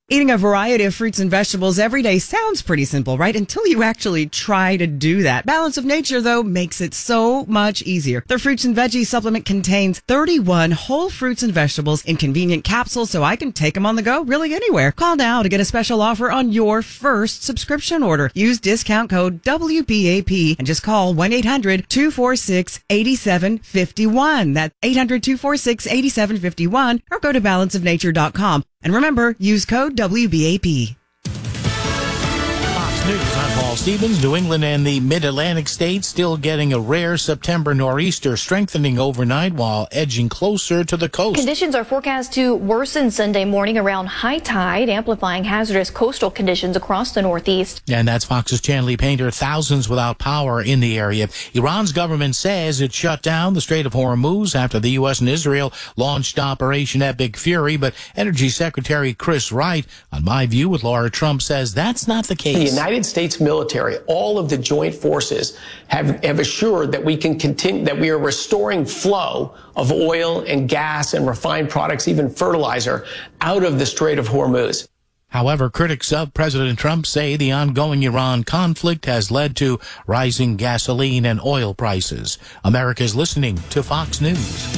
Eating a variety of fruits and vegetables every day sounds pretty simple, right? Until you actually try to do that. Balance of Nature, though, makes it so much easier. Their fruits and veggies supplement contains 31 whole fruits and vegetables in convenient capsules, so I can take them on the go really anywhere. Call now to get a special offer on your first subscription order. Use discount code WBAP and just call 1-800-246-8751. That's 800-246-8751 or go to balanceofnature.com. And remember, use code WBAP. Fox News, I'm Paul Stevens. New England and the mid-Atlantic states still getting a rare September nor'easter, strengthening overnight while edging closer to the coast. Conditions are forecast to worsen Sunday morning around high tide, amplifying hazardous coastal conditions across the Northeast. And that's Fox's Chanley Painter. Thousands without power in the area. Iran's government says it shut down the Strait of Hormuz after the U.S. and Israel launched Operation Epic Fury. But Energy Secretary Chris Wright, on My View with Laura Trump, says that's not the case. The United States military, all of the joint forces have assured that we can continue, that we are restoring flow of oil and gas and refined products, even fertilizer, out of the Strait of Hormuz. However, critics of President Trump say the ongoing Iran conflict has led to rising gasoline and oil prices. America's listening to Fox News.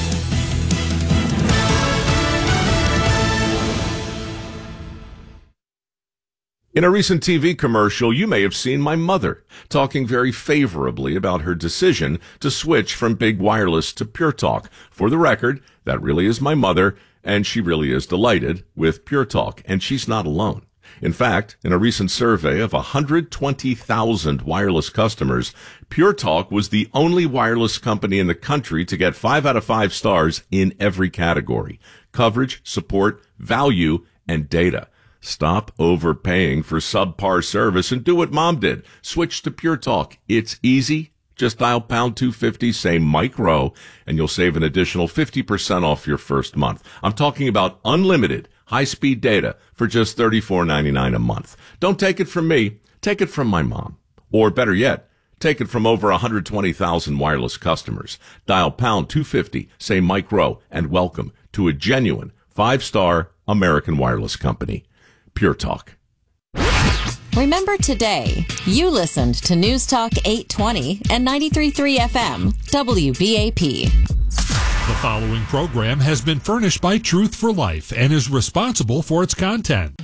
In a recent TV commercial, you may have seen my mother talking very favorably about her decision to switch from Big Wireless to Pure Talk. For the record, that really is my mother, and she really is delighted with Pure Talk, and she's not alone. In fact, in a recent survey of 120,000 wireless customers, Pure Talk was the only wireless company in the country to get 5 out of 5 stars in every category: coverage, support, value, and data. Stop overpaying for subpar service and do what Mom did. Switch to Pure Talk. It's easy. Just dial pound 250, say Mike Rowe, and you'll save an additional 50% off your first month. I'm talking about unlimited high-speed data for just $34.99 a month. Don't take it from me. Take it from my mom. Or better yet, take it from over 120,000 wireless customers. Dial pound 250, say Mike Rowe, and welcome to a genuine 5-star American wireless company. Pure Talk. Remember today, you listened to News Talk 820 and 93.3 FM, WBAP. The following program has been furnished by Truth for Life and is responsible for its content.